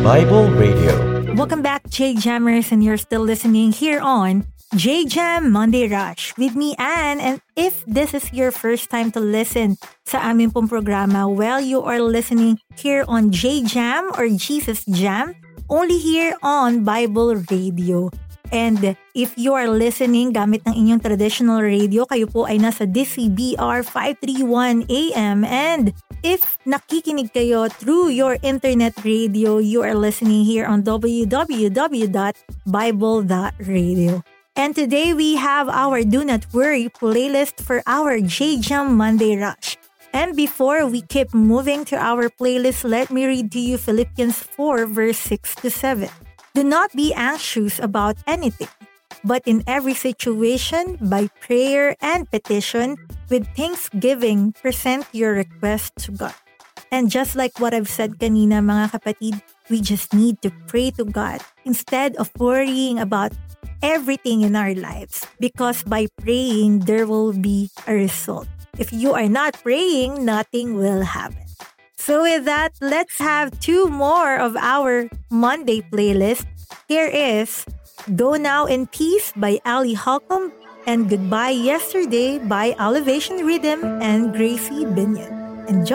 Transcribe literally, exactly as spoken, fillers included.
Bible Radio. Welcome back, J Jammers, and you're still listening here on J Jam Monday Rush with me, Anne. And if this is your first time to listen sa amin pong programa, well, you are listening here on J Jam or Jesus Jam, only here on Bible Radio. And if you are listening gamit ng inyong traditional radio, kayo po ay nasa D C B R five thirty-one A M. And if nakikinig kayo through your internet radio, you are listening here on w w w dot bible dot radio. And today we have our Do Not Worry playlist for our J Jam Monday Rush. And before we keep moving to our playlist, let me read to you Philippians four verse six to seven. Do not be anxious about anything, but in every situation, by prayer and petition, with thanksgiving, present your request to God. And just like what I've said kanina, mga kapatid, we just need to pray to God instead of worrying about everything in our lives. Because by praying, there will be a result. If you are not praying, nothing will happen. So with that, let's have two more of our Monday playlist. Here is Go Now in Peace by Ali Holcomb and Goodbye Yesterday by Elevation Rhythm and Gracie Binion. Enjoy!